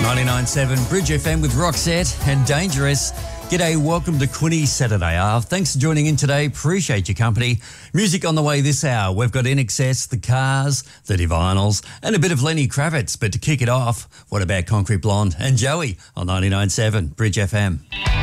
99.7 Bridge FM with Roxette and Dangerous. G'day, welcome to Quinny Saturday Hour. Thanks for joining in today. Appreciate your company. Music on the way this hour. We've got INXS, The Cars, The Divinyls, and a bit of Lenny Kravitz. But to kick it off, what about Concrete Blonde and Joey on 99.7 Bridge FM?